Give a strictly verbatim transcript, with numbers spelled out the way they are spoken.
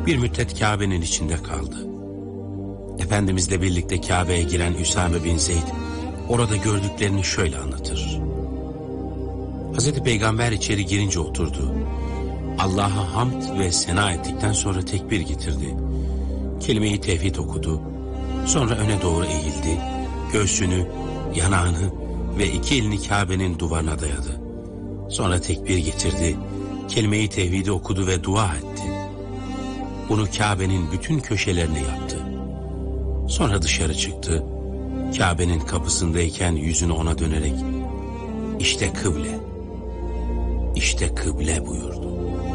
Bir müddet Kabe'nin içinde kaldı. Efendimizle birlikte Kabe'ye giren Üsame bin Zeyd orada gördüklerini şöyle anlatır. Hazreti Peygamber içeri girince oturdu. Allah'a hamd ve sena ettikten sonra tekbir getirdi. Kelime-i tevhid okudu. Sonra öne doğru eğildi. Göğsünü, yanağını ve iki elini Kabe'nin duvarına dayadı. Sonra tekbir getirdi. Kelime-i tevhidi okudu ve dua etti. Bunu Kabe'nin bütün köşelerine yaptı. Sonra dışarı çıktı. Kabe'nin kapısındayken yüzünü ona dönerek "İşte kıble, işte kıble" buyurdu.